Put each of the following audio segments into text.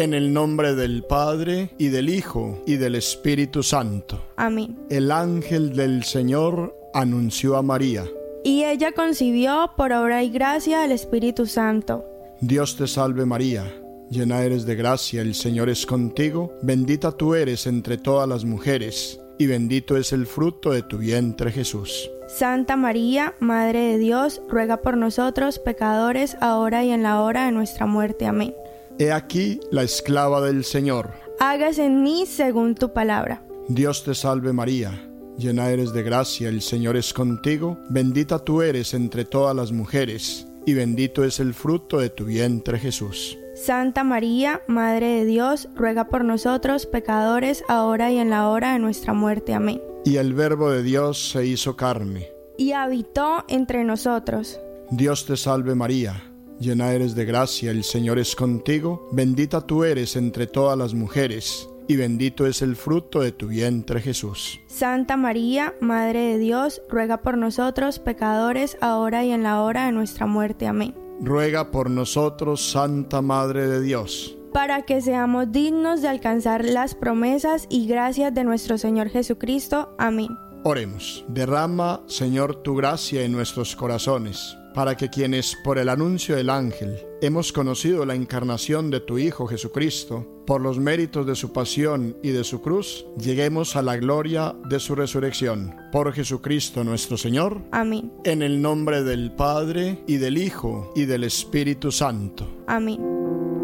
En el nombre del Padre, y del Hijo, y del Espíritu Santo. Amén. El ángel del Señor anunció a María. Y ella concibió por obra y gracia del Espíritu Santo. Dios te salve María, llena eres de gracia, el Señor es contigo, bendita tú eres entre todas las mujeres, y bendito es el fruto de tu vientre Jesús. Santa María, Madre de Dios, ruega por nosotros pecadores, ahora y en la hora de nuestra muerte. Amén. He aquí la esclava del Señor. Hágase en mí según tu palabra. Dios te salve María, llena eres de gracia, el Señor es contigo, bendita tú eres entre todas las mujeres, y bendito es el fruto de tu vientre Jesús. Santa María, Madre de Dios, ruega por nosotros pecadores, ahora y en la hora de nuestra muerte. Amén. Y el Verbo de Dios se hizo carne, y habitó entre nosotros. Dios te salve María, llena eres de gracia, el Señor es contigo, bendita tú eres entre todas las mujeres, y bendito es el fruto de tu vientre Jesús. Santa María, Madre de Dios, ruega por nosotros pecadores, ahora y en la hora de nuestra muerte. Amén. Ruega por nosotros, Santa Madre de Dios, para que seamos dignos de alcanzar las promesas y gracias de nuestro Señor Jesucristo. Amén. Oremos. Derrama, Señor, tu gracia en nuestros corazones, para que quienes por el anuncio del ángel hemos conocido la encarnación de tu Hijo Jesucristo, por los méritos de su pasión y de su cruz, lleguemos a la gloria de su resurrección. Por Jesucristo nuestro Señor. Amén. En el nombre del Padre, y del Hijo, y del Espíritu Santo. Amén.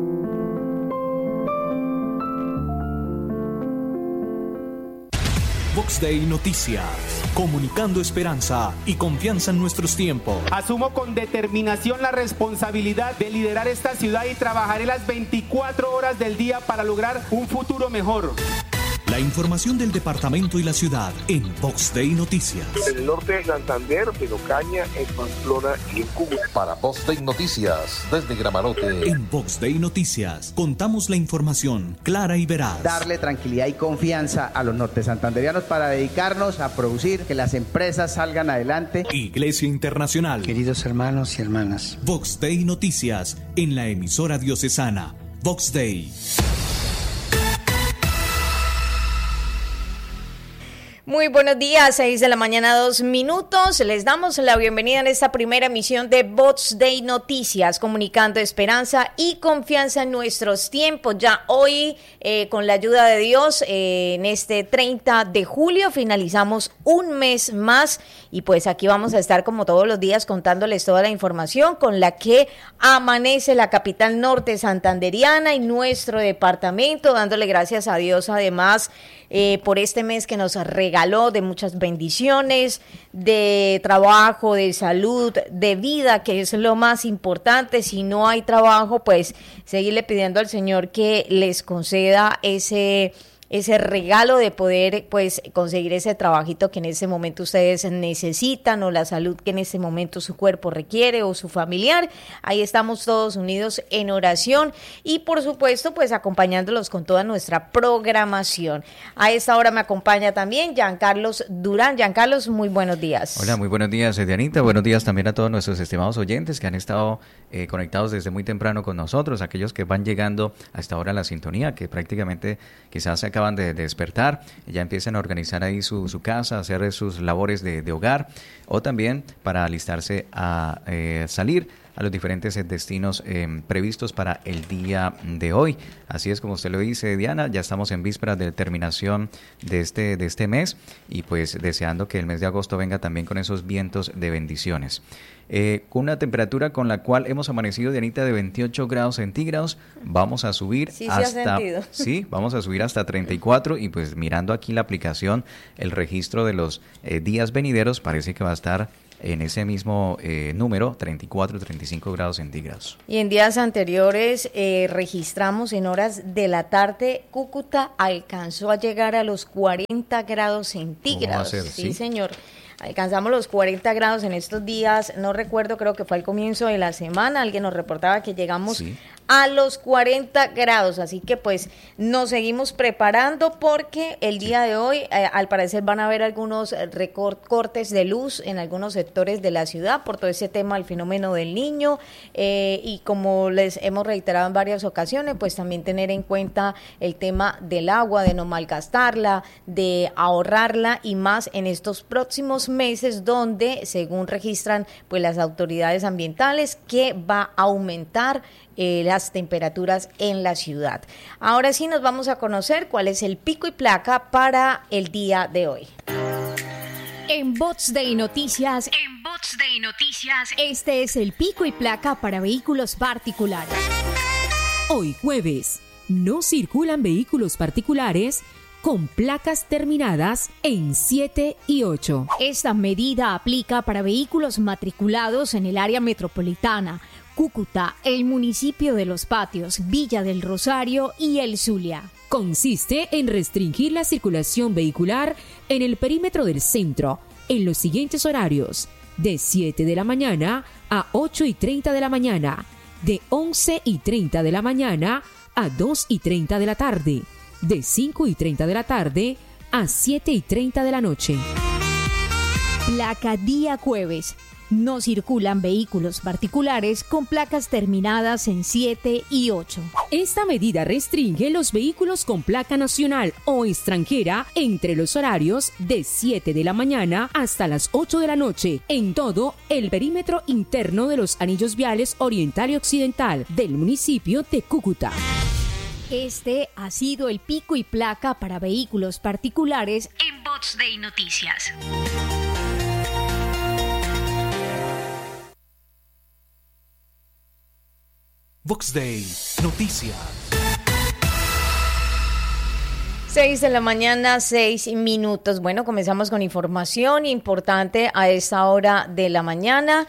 Vox Day Noticias, comunicando esperanza y confianza en nuestros tiempos. Asumo con determinación la responsabilidad de liderar esta ciudad y trabajaré las 24 horas del día para lograr un futuro mejor. La información del departamento y la ciudad en Vox Day Noticias. En el norte de Santander, en Ocaña, en Pamplona y en Cúcuta. Para Vox Day Noticias, desde Gramarote. En Vox Day Noticias, contamos la información clara y veraz. Darle tranquilidad y confianza a los norte santanderianos para dedicarnos a producir, que las empresas salgan adelante. Iglesia Internacional. Queridos hermanos y hermanas. Vox Day Noticias, en la emisora diocesana. Vox Day. Muy buenos días, 6 de la mañana, 2 minutos. Les damos la bienvenida en esta primera emisión de Vox Day Noticias, comunicando esperanza y confianza en nuestros tiempos. Ya hoy, con la ayuda de Dios, en este 30 de julio finalizamos un mes más y pues aquí vamos a estar como todos los días contándoles toda la información con la que amanece la capital norte santanderiana y nuestro departamento, dándole gracias a Dios además por este mes que nos regaló de muchas bendiciones, de trabajo, de salud, de vida, que es lo más importante. Si no hay trabajo, pues seguirle pidiendo al Señor que les conceda ese regalo de poder pues conseguir ese trabajito que en ese momento ustedes necesitan, o la salud que en ese momento su cuerpo requiere o su familiar. Ahí estamos todos unidos en oración y por supuesto pues acompañándolos con toda nuestra programación. A esta hora me acompaña también Giancarlos Durán. Giancarlos, muy buenos días. Hola, muy buenos días, Dianita. Buenos días también a todos nuestros estimados oyentes que han estado conectados desde muy temprano con nosotros, aquellos que van llegando a esta hora a la sintonía, que prácticamente quizás se acaban de despertar, ya empiezan a organizar ahí su casa, hacer sus labores de hogar, o también para alistarse a salir a los diferentes destinos previstos para el día de hoy. Así es como usted lo dice, Diana, ya estamos en vísperas de terminación de este mes y pues deseando que el mes de agosto venga también con esos vientos de bendiciones. Con una temperatura con la cual hemos amanecido, Dianita, de 28 grados centígrados, vamos a subir vamos a subir hasta 34 y pues mirando aquí la aplicación, el registro de los días venideros parece que va a estar en ese mismo número, 34, 35 grados centígrados. Y en días anteriores registramos en horas de la tarde, Cúcuta alcanzó a llegar a los 40 grados centígrados. ¿Cómo va a ser? Sí, señor. Alcanzamos los 40 grados en estos días, no recuerdo, creo que fue al comienzo de la semana, alguien nos reportaba que llegamos a los 40 grados, así que pues nos seguimos preparando porque el día de hoy al parecer van a haber algunos cortes de luz en algunos sectores de la ciudad por todo ese tema del fenómeno del Niño, y como les hemos reiterado en varias ocasiones, pues también tener en cuenta el tema del agua, de no malgastarla, de ahorrarla y más en estos próximos meses donde según registran pues las autoridades ambientales que va a aumentar las temperaturas en la ciudad. Ahora sí nos vamos a conocer cuál es el pico y placa para el día de hoy. En Bots Day Noticias, este es el pico y placa para vehículos particulares. Hoy jueves, no circulan vehículos particulares con placas terminadas en 7 y 8. Esta medida aplica para vehículos matriculados en el área metropolitana, Cúcuta, el municipio de Los Patios, Villa del Rosario y El Zulia. Consiste en restringir la circulación vehicular en el perímetro del centro en los siguientes horarios: de 7 de la mañana a 8:30 de la mañana, de 11:30 de la mañana a 2:30 de la tarde, de 5:30 de la tarde a 7:30 de la noche. Placa día jueves. No circulan vehículos particulares con placas terminadas en 7 y 8. Esta medida restringe los vehículos con placa nacional o extranjera entre los horarios de 7 de la mañana hasta las 8 de la noche en todo el perímetro interno de los anillos viales oriental y occidental del municipio de Cúcuta. Este ha sido el pico y placa para vehículos particulares en Bots Day Noticias. Vox Day Noticias. 6 de la mañana, 6 minutos. Bueno, comenzamos con información importante a esta hora de la mañana.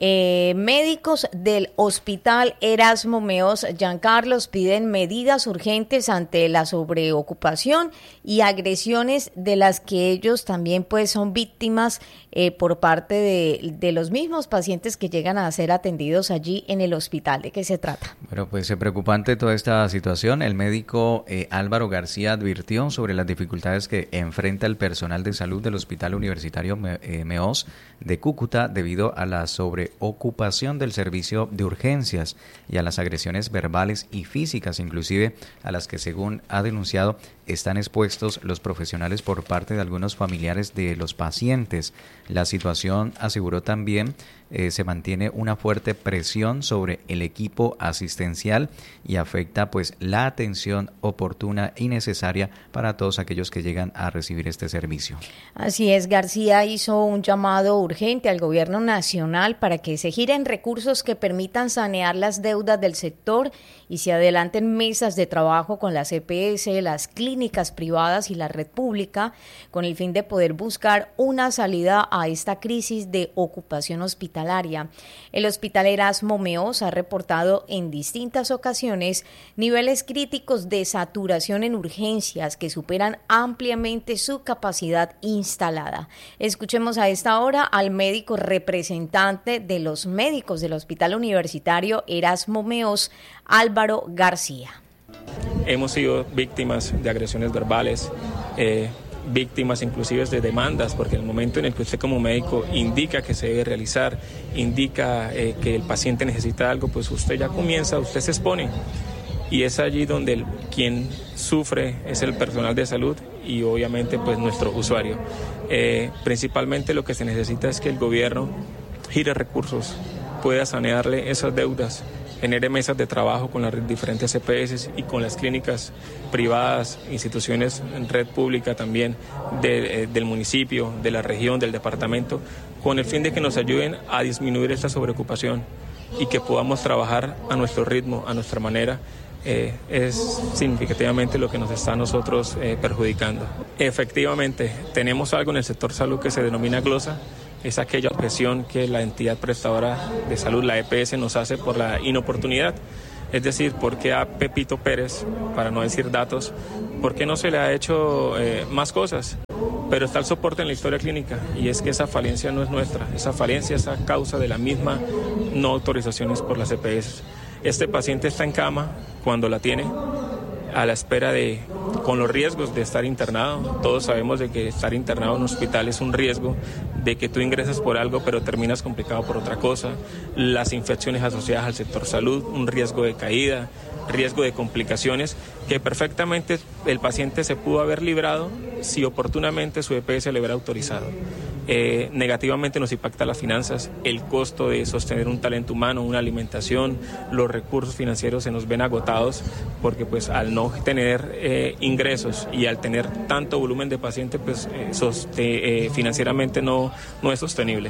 Médicos del Hospital Erasmo Meos Giancarlos piden medidas urgentes ante la sobreocupación y agresiones de las que ellos también pues son víctimas por parte de los mismos pacientes que llegan a ser atendidos allí en el hospital. ¿De qué se trata? Bueno, pues es preocupante toda esta situación. El médico Álvaro García advirtió sobre las dificultades que enfrenta el personal de salud del Hospital Universitario Meos de Cúcuta debido a la sobreocupación del servicio de urgencias y a las agresiones verbales y físicas, inclusive a las que, según ha denunciado, están expuestos los profesionales por parte de algunos familiares de los pacientes. La situación, aseguró también, se mantiene una fuerte presión sobre el equipo asistencial y afecta pues la atención oportuna y necesaria para todos aquellos que llegan a recibir este servicio. Así es, García hizo un llamado urgente al gobierno nacional para que se giren recursos que permitan sanear las deudas del sector y se adelanten mesas de trabajo con las EPS, las clínicas privadas y la red pública, con el fin de poder buscar una salida a esta crisis de ocupación hospitalaria. El Hospital Erasmo Meos ha reportado en distintas ocasiones niveles críticos de saturación en urgencias que superan ampliamente su capacidad instalada. Escuchemos a esta hora al médico representante de los médicos del Hospital Universitario Erasmo Meos, Álvaro García. Hemos sido víctimas de agresiones verbales, víctimas inclusive de demandas, porque en el momento en el que usted como médico indica que se debe realizar, indica que el paciente necesita algo, pues usted ya comienza, usted se expone. Y es allí donde quien sufre es el personal de salud y obviamente pues nuestro usuario. Principalmente lo que se necesita es que el gobierno gire recursos, pueda sanearle esas deudas, genere mesas de trabajo con las diferentes EPS y con las clínicas privadas, instituciones en red pública también del municipio, de la región, del departamento, con el fin de que nos ayuden a disminuir esta sobreocupación y que podamos trabajar a nuestro ritmo, a nuestra manera. Es significativamente lo que nos está a nosotros perjudicando. Efectivamente, tenemos algo en el sector salud que se denomina glosa. Es aquella objeción que la entidad prestadora de salud, la EPS, nos hace por la inoportunidad. Es decir, ¿por qué a Pepito Pérez, para no decir datos, por qué no se le ha hecho más cosas? Pero está el soporte en la historia clínica y es que esa falencia no es nuestra, esa falencia es a causa de la misma no autorizaciones por las EPS. Este paciente está en cama cuando la tiene, a la espera con los riesgos de estar internado. Todos sabemos de que estar internado en un hospital es un riesgo, de que tú ingresas por algo pero terminas complicado por otra cosa. Las infecciones asociadas al sector salud, un riesgo de caída, riesgo de complicaciones que perfectamente el paciente se pudo haber librado si oportunamente su EPS le hubiera autorizado. Negativamente nos impacta las finanzas, el costo de sostener un talento humano, una alimentación, los recursos financieros se nos ven agotados porque pues al no tener ingresos y al tener tanto volumen de pacientes pues financieramente no es sostenible.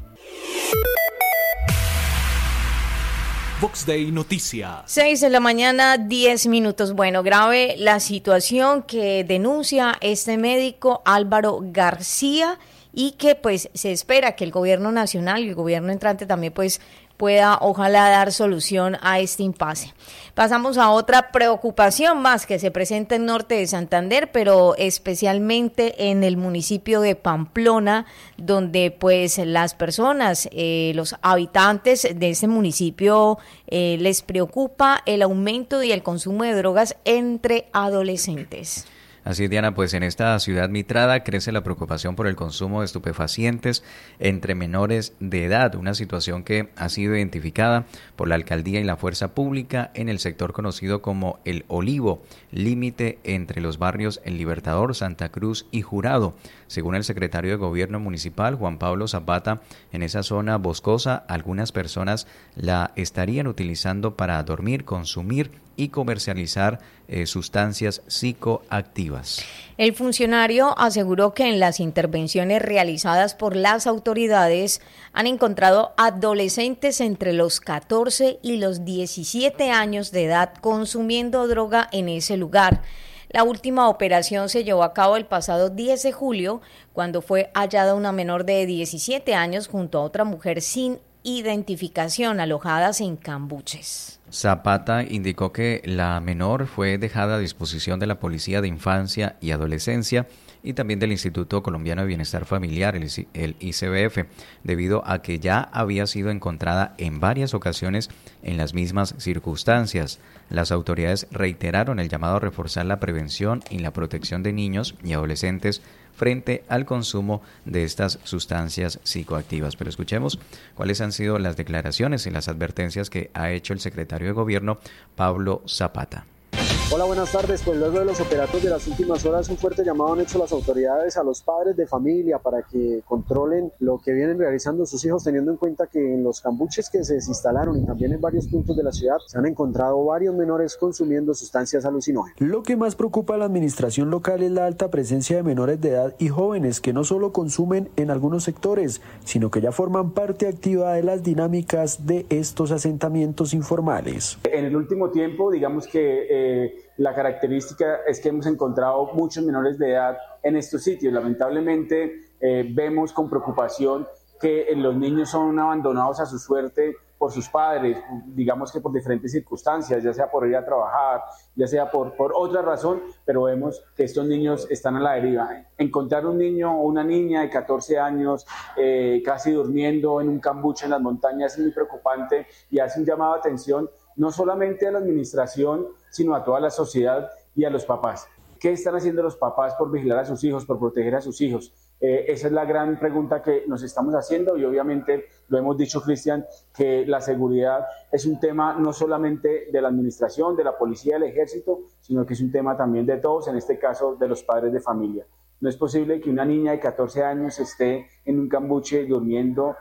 Vox Day Noticias. 6 de la mañana, 10 minutos. Bueno, grave la situación que denuncia este médico Álvaro García y que pues se espera que el gobierno nacional y el gobierno entrante también pues pueda ojalá dar solución a este impasse. Pasamos a otra preocupación más que se presenta en norte de Santander, pero especialmente en el municipio de Pamplona, donde pues las personas, los habitantes de ese municipio les preocupa el aumento y el consumo de drogas entre adolescentes. Así es, Diana, pues en esta ciudad mitrada crece la preocupación por el consumo de estupefacientes entre menores de edad, una situación que ha sido identificada por la alcaldía y la fuerza pública en el sector conocido como El Olivo, límite entre los barrios El Libertador, Santa Cruz y Jurado. Según el secretario de Gobierno Municipal, Juan Pablo Zapata, en esa zona boscosa algunas personas la estarían utilizando para dormir, consumir y comercializar sustancias psicoactivas. El funcionario aseguró que en las intervenciones realizadas por las autoridades han encontrado adolescentes entre los 14 y los 17 años de edad consumiendo droga en ese lugar. La última operación se llevó a cabo el pasado 10 de julio, cuando fue hallada una menor de 17 años junto a otra mujer sin identificación alojadas en cambuches. Zapata indicó que la menor fue dejada a disposición de la Policía de Infancia y Adolescencia y también del Instituto Colombiano de Bienestar Familiar, el ICBF, debido a que ya había sido encontrada en varias ocasiones en las mismas circunstancias. Las autoridades reiteraron el llamado a reforzar la prevención y la protección de niños y adolescentes frente al consumo de estas sustancias psicoactivas. Pero escuchemos cuáles han sido las declaraciones y las advertencias que ha hecho el secretario de Gobierno, Pablo Zapata. Hola, buenas tardes. Pues luego de los operativos de las últimas horas, un fuerte llamado han hecho las autoridades a los padres de familia para que controlen lo que vienen realizando sus hijos, teniendo en cuenta que en los cambuches que se desinstalaron y también en varios puntos de la ciudad se han encontrado varios menores consumiendo sustancias alucinógenas. Lo que más preocupa a la administración local es la alta presencia de menores de edad y jóvenes que no solo consumen en algunos sectores, sino que ya forman parte activa de las dinámicas de estos asentamientos informales. En el último tiempo, digamos que la característica es que hemos encontrado muchos menores de edad en estos sitios. Lamentablemente vemos con preocupación que los niños son abandonados a su suerte por sus padres, digamos que por diferentes circunstancias, ya sea por ir a trabajar, ya sea por otra razón, pero vemos que estos niños están a la deriva. Encontrar un niño o una niña de 14 años casi durmiendo en un cambuche en las montañas es muy preocupante y hace un llamado de atención no solamente a la administración, sino a toda la sociedad y a los papás. ¿Qué están haciendo los papás por vigilar a sus hijos, por proteger a sus hijos? Esa es la gran pregunta que nos estamos haciendo y obviamente lo hemos dicho, Cristian, que la seguridad es un tema no solamente de la administración, de la policía, del ejército, sino que es un tema también de todos, en este caso de los padres de familia. No es posible que una niña de 14 años esté en un cambuche durmiendo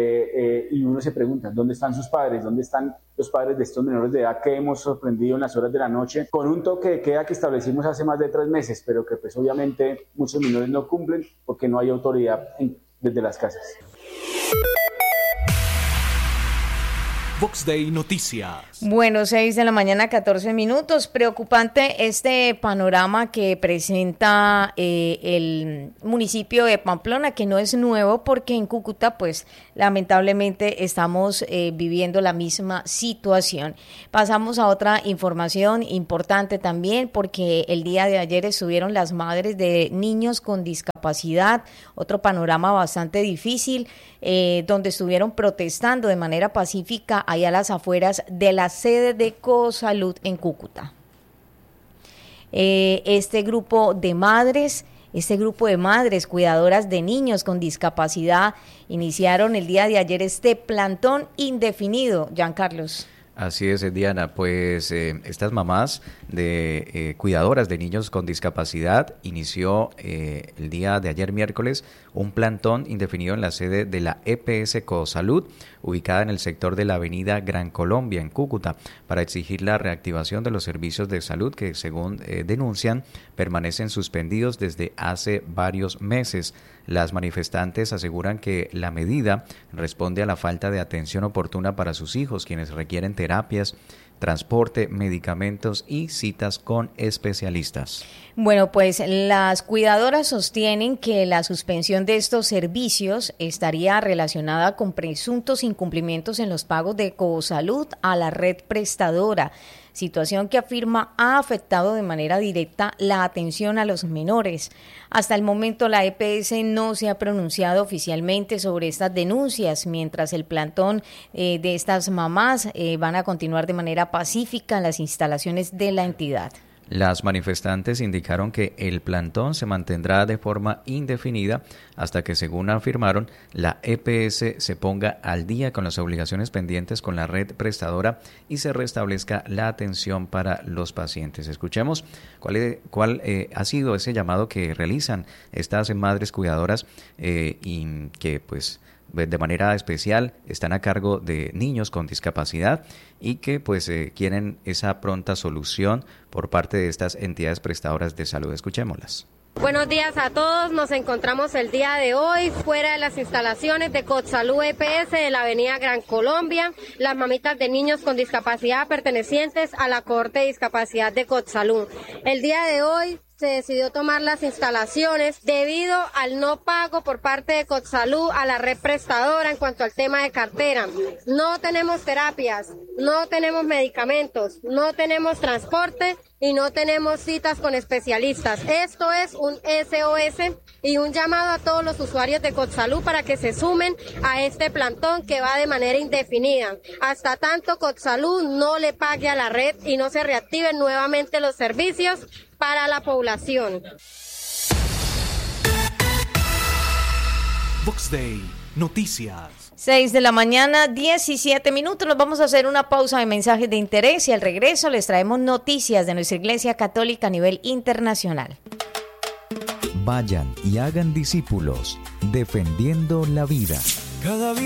y uno se pregunta, ¿dónde están sus padres? ¿Dónde están los padres de estos menores de edad que hemos sorprendido en las horas de la noche con un toque de queda que establecimos hace más de 3 meses, pero que pues obviamente muchos menores no cumplen porque no hay autoridad desde las casas? Vox Day Noticias. Bueno, 6 de la mañana, 14 minutos. Preocupante este panorama que presenta el municipio de Pamplona, que no es nuevo porque en Cúcuta pues lamentablemente estamos viviendo la misma situación. Pasamos a otra información importante también, porque el día de ayer estuvieron las madres de niños con discapacidad, otro panorama bastante difícil, donde estuvieron protestando de manera pacífica allá a las afueras de la sede de Cosalud en Cúcuta. Este grupo de madres cuidadoras de niños con discapacidad iniciaron el día de ayer este plantón indefinido. Giancarlos. Así es, Diana, pues estas mamás de cuidadoras de niños con discapacidad inició el día de ayer miércoles un plantón indefinido en la sede de la EPS Cosalud, ubicada en el sector de la avenida Gran Colombia, en Cúcuta, para exigir la reactivación de los servicios de salud que, según denuncian, permanecen suspendidos desde hace varios meses. Las manifestantes aseguran que la medida responde a la falta de atención oportuna para sus hijos, quienes requieren terapias, transporte, medicamentos y citas con especialistas. Bueno, pues las cuidadoras sostienen que la suspensión de estos servicios estaría relacionada con presuntos incumplimientos en los pagos de Cosalud a la red prestadora, situación que afirma ha afectado de manera directa la atención a los menores. Hasta el momento la EPS no se ha pronunciado oficialmente sobre estas denuncias, mientras el plantón de estas mamás van a continuar de manera pacífica en las instalaciones de la entidad. Las manifestantes indicaron que el plantón se mantendrá de forma indefinida hasta que, según afirmaron, la EPS se ponga al día con las obligaciones pendientes con la red prestadora y se restablezca la atención para los pacientes. Escuchemos cuál ha sido ese llamado que realizan estas madres cuidadoras y que pues de manera especial están a cargo de niños con discapacidad y que pues quieren esa pronta solución por parte de estas entidades prestadoras de salud. Escuchémoslas. Buenos días a todos, nos encontramos el día de hoy fuera de las instalaciones de Cosalud EPS de la avenida Gran Colombia, las mamitas de niños con discapacidad pertenecientes a la cohorte de discapacidad de Cosalud. El día de hoy se decidió tomar las instalaciones debido al no pago por parte de Cosalud a la red prestadora en cuanto al tema de cartera. No tenemos terapias, no tenemos medicamentos, no tenemos transporte y no tenemos citas con especialistas. Esto es un SOS y un llamado a todos los usuarios de Cosalud para que se sumen a este plantón que va de manera indefinida. Hasta tanto Cosalud no le pague a la red y no se reactiven nuevamente los servicios para la población. Vox Day, noticias. 6 de la mañana, 17 minutos. Nos vamos a hacer una pausa de mensajes de interés y al regreso les traemos noticias de nuestra Iglesia Católica a nivel internacional. Vayan y hagan discípulos, defendiendo la vida.